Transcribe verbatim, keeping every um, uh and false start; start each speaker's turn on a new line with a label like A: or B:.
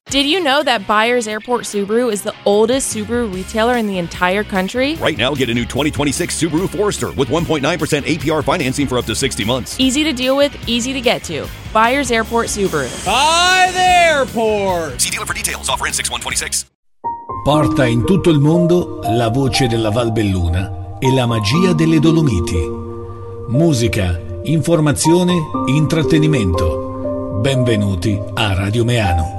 A: Did you know that Byers Airport Subaru is the oldest Subaru retailer in the entire country?
B: Right now, get a new twenty twenty-six Subaru Forester with one point nine percent A P R financing for up to sixty months.
A: Easy to deal with, easy to get to. Byers Airport Subaru.
C: By the airport!
B: See dealer for details. Offer in six one twenty-six.
D: Porta in tutto il mondo la voce della Val Belluna e la magia delle Dolomiti. Musica, informazione, intrattenimento. Benvenuti a Radio Meano.